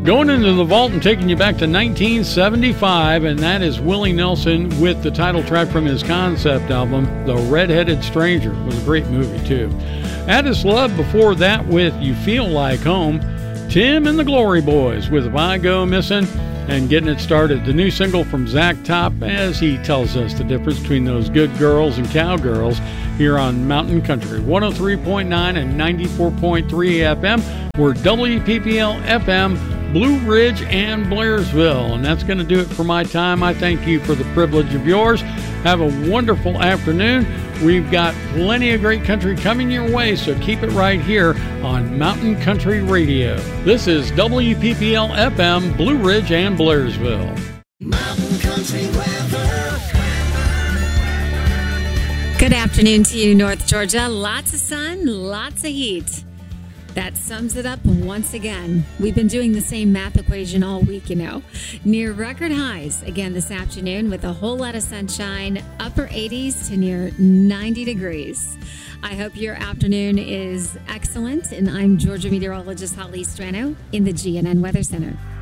Going into the vault and taking you back to 1975, and that is Willie Nelson with the title track from his concept album, The Red-Headed Stranger. It was a great movie, too. Addis Love before that with You Feel Like Home. Tim and the Glory Boys with If I Go Missing. And getting it started, the new single from Zach Top, as he tells us the difference between those good girls and cowgirls here on Mountain Country 103.9 and 94.3 FM. We're WPPL FM, Blue Ridge and Blairsville. And that's going to do it for my time. I thank you for the privilege of yours. Have a wonderful afternoon. We've got plenty of great country coming your way, so keep it right here on Mountain Country Radio. This is WPPL FM, Blue Ridge and Blairsville. Mountain Country weather. Good afternoon to you, North Georgia. Lots of sun, lots of heat. That sums it up once again. We've been doing the same math equation all week, Near record highs again this afternoon with a whole lot of sunshine, upper 80s to near 90 degrees. I hope your afternoon is excellent, and I'm Georgia meteorologist Holly Strano in the GNN Weather Center.